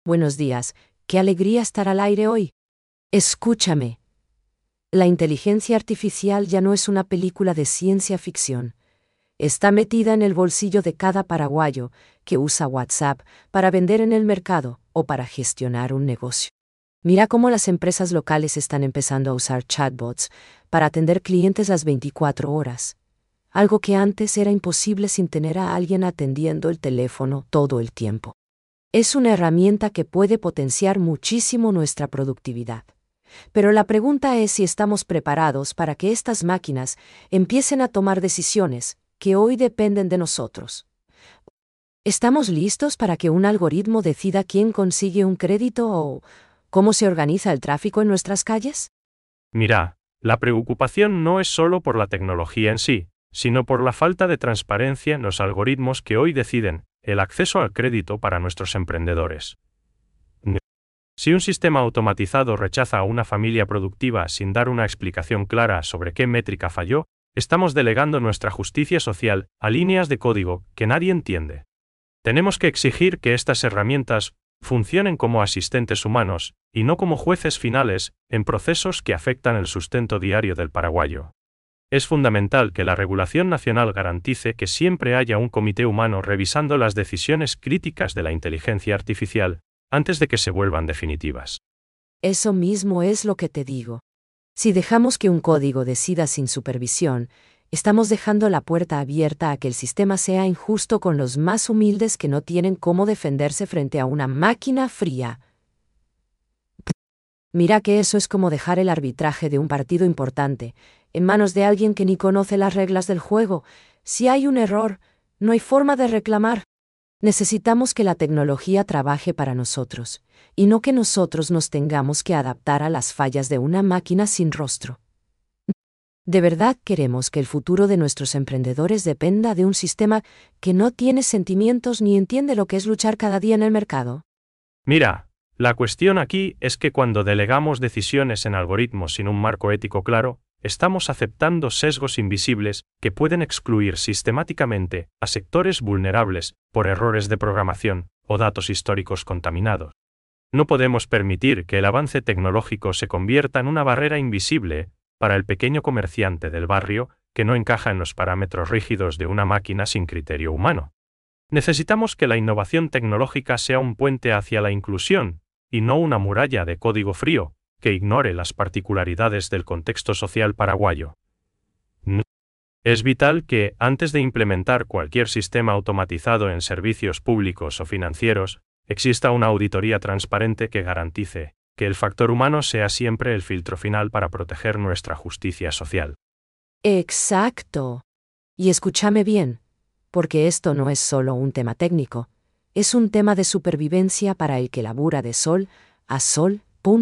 Buenos días, qué alegría estar al aire hoy. Escúchame. La inteligencia artificial ya no es una película de ciencia ficción. Está metida en el bolsillo de cada paraguayo que usa WhatsApp para vender en el mercado o para gestionar un negocio. Mira cómo las empresas locales están empezando a usar chatbots para atender clientes las 24 horas. Algo que antes era imposible sin tener a alguien atendiendo el teléfono todo el tiempo. Es una herramienta que puede potenciar muchísimo nuestra productividad. Pero la pregunta es si estamos preparados para que estas máquinas empiecen a tomar decisiones que hoy dependen de nosotros. ¿Estamos listos para que un algoritmo decida quién consigue un crédito o cómo se organiza el tráfico en nuestras calles? Mira, la preocupación no es solo por la tecnología en sí, sino por la falta de transparencia en los algoritmos que hoy deciden el acceso al crédito para nuestros emprendedores. Si un sistema automatizado rechaza a una familia productiva sin dar una explicación clara sobre qué métrica falló, estamos delegando nuestra justicia social a líneas de código que nadie entiende. Tenemos que exigir que estas herramientas funcionen como asistentes humanos y no como jueces finales en procesos que afectan el sustento diario del paraguayo. Es fundamental que la regulación nacional garantice que siempre haya un comité humano revisando las decisiones críticas de la inteligencia artificial antes de que se vuelvan definitivas. Eso mismo es lo que te digo. Si dejamos que un código decida sin supervisión, estamos dejando la puerta abierta a que el sistema sea injusto con los más humildes que no tienen cómo defenderse frente a una máquina fría. Mira que eso es como dejar el arbitraje de un partido importante en manos de alguien que ni conoce las reglas del juego. Si hay un error, no hay forma de reclamar. Necesitamos que la tecnología trabaje para nosotros, y no que nosotros nos tengamos que adaptar a las fallas de una máquina sin rostro. ¿De verdad queremos que el futuro de nuestros emprendedores dependa de un sistema que no tiene sentimientos ni entiende lo que es luchar cada día en el mercado? Mira, la cuestión aquí es que cuando delegamos decisiones en algoritmos sin un marco ético claro, estamos aceptando sesgos invisibles que pueden excluir sistemáticamente a sectores vulnerables por errores de programación o datos históricos contaminados. No podemos permitir que el avance tecnológico se convierta en una barrera invisible para el pequeño comerciante del barrio que no encaja en los parámetros rígidos de una máquina sin criterio humano. Necesitamos que la innovación tecnológica sea un puente hacia la inclusión, y no una muralla de código frío que ignore las particularidades del contexto social paraguayo. Es vital que, antes de implementar cualquier sistema automatizado en servicios públicos o financieros, exista una auditoría transparente que garantice que el factor humano sea siempre el filtro final para proteger nuestra justicia social. Exacto. Y escúchame bien, porque esto no es solo un tema técnico, es un tema de supervivencia para el que labura de sol a sol.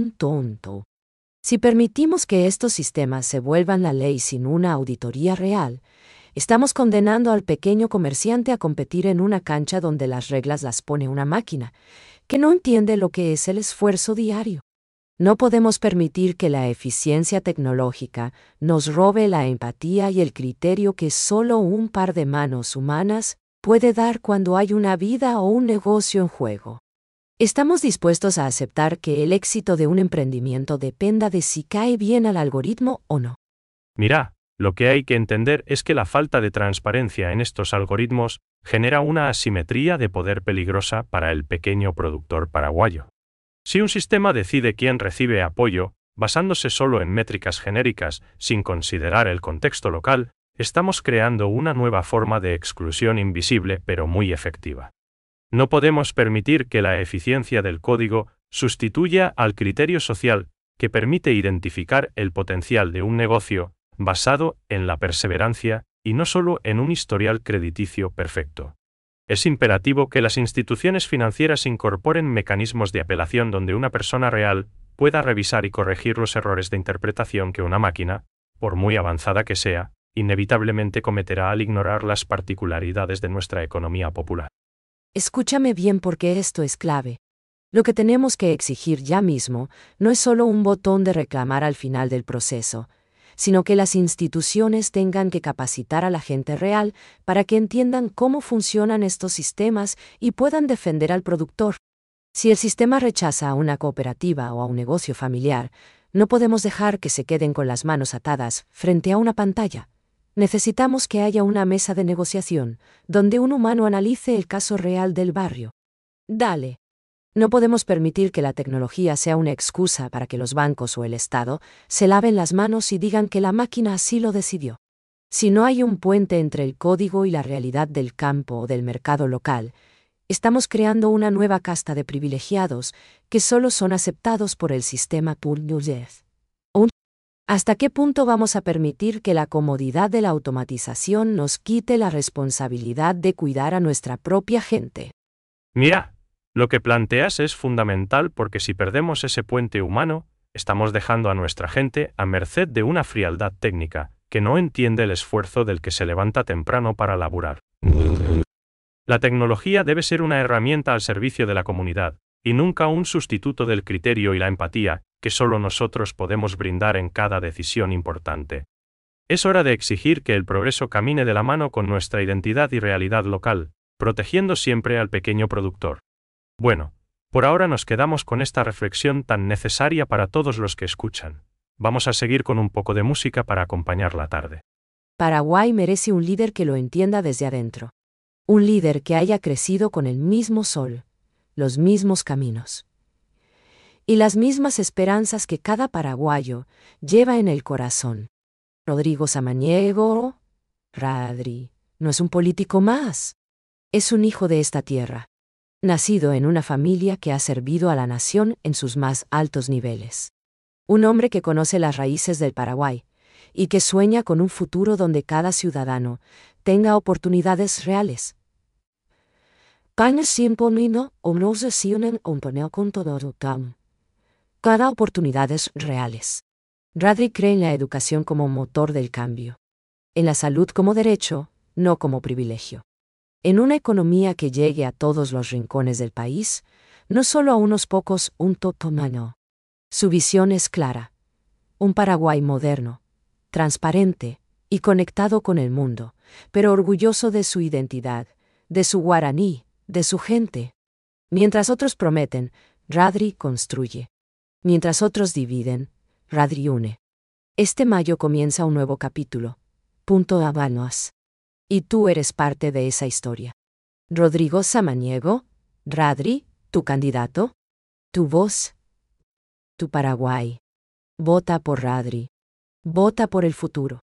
Si permitimos que estos sistemas se vuelvan la ley sin una auditoría real, estamos condenando al pequeño comerciante a competir en una cancha donde las reglas las pone una máquina, que no entiende lo que es el esfuerzo diario. No podemos permitir que la eficiencia tecnológica nos robe la empatía y el criterio que solo un par de manos humanas puede dar cuando hay una vida o un negocio en juego. ¿Estamos dispuestos a aceptar que el éxito de un emprendimiento dependa de si cae bien al algoritmo o no? Mira, lo que hay que entender es que la falta de transparencia en estos algoritmos genera una asimetría de poder peligrosa para el pequeño productor paraguayo. Si un sistema decide quién recibe apoyo, basándose solo en métricas genéricas, sin considerar el contexto local, estamos creando una nueva forma de exclusión invisible pero muy efectiva. No podemos permitir que la eficiencia del código sustituya al criterio social que permite identificar el potencial de un negocio basado en la perseverancia y no solo en un historial crediticio perfecto. Es imperativo que las instituciones financieras incorporen mecanismos de apelación donde una persona real pueda revisar y corregir los errores de interpretación que una máquina, por muy avanzada que sea, inevitablemente cometerá al ignorar las particularidades de nuestra economía popular. Escúchame bien porque esto es clave. Lo que tenemos que exigir ya mismo no es solo un botón de reclamar al final del proceso, sino que las instituciones tengan que capacitar a la gente real para que entiendan cómo funcionan estos sistemas y puedan defender al productor. Si el sistema rechaza a una cooperativa o a un negocio familiar, no podemos dejar que se queden con las manos atadas frente a una pantalla. Necesitamos que haya una mesa de negociación, donde un humano analice el caso real del barrio. Dale. No podemos permitir que la tecnología sea una excusa para que los bancos o el Estado se laven las manos y digan que la máquina así lo decidió. Si no hay un puente entre el código y la realidad del campo o del mercado local, estamos creando una nueva casta de privilegiados que solo son aceptados por el sistema burgués. ¿Hasta qué punto vamos a permitir que la comodidad de la automatización nos quite la responsabilidad de cuidar a nuestra propia gente? Mira, lo que planteas es fundamental porque si perdemos ese puente humano, estamos dejando a nuestra gente a merced de una frialdad técnica que no entiende el esfuerzo del que se levanta temprano para laburar. La tecnología debe ser una herramienta al servicio de la comunidad, y nunca un sustituto del criterio y la empatía que solo nosotros podemos brindar en cada decisión importante. Es hora de exigir que el progreso camine de la mano con nuestra identidad y realidad local, protegiendo siempre al pequeño productor. Bueno, por ahora nos quedamos con esta reflexión tan necesaria para todos los que escuchan. Vamos a seguir con un poco de música para acompañar la tarde. Paraguay merece un líder que lo entienda desde adentro. Un líder que haya crecido con el mismo sol, los mismos caminos y las mismas esperanzas que cada paraguayo lleva en el corazón. Rodrigo Samaniego, Radri, no es un político más. Es un hijo de esta tierra, nacido en una familia que ha servido a la nación en sus más altos niveles. Un hombre que conoce las raíces del Paraguay y que sueña con un futuro donde cada ciudadano tenga oportunidades reales. Cada oportunidades reales. Radri cree en la educación como motor del cambio. En la salud como derecho, no como privilegio. En una economía que llegue a todos los rincones del país, no solo a unos pocos, un totomano. Su visión es clara. Un Paraguay moderno, transparente y conectado con el mundo, pero orgulloso de su identidad, de su guaraní, de su gente. Mientras otros prometen, Radri construye. Mientras otros dividen, Radri une. Este mayo comienza un nuevo capítulo. Habanos. Y tú eres parte de esa historia. Rodrigo Samaniego, Radri, tu candidato, tu voz, tu Paraguay. Vota por Radri. Vota por el futuro.